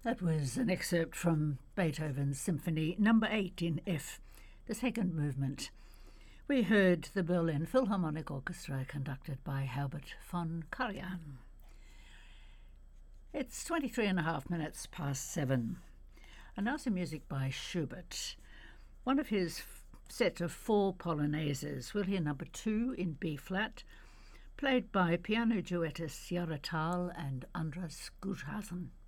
That was an excerpt from Beethoven's Symphony Number 8 in F, the second movement. We heard the Berlin Philharmonic Orchestra conducted by Herbert von Karajan. It's 23 and a half minutes past 7. And now some music by Schubert. One of his set of 4 polonaises. We'll hear number 2 in B-flat, played by piano duettists Yara Tal and Andras Guthasen.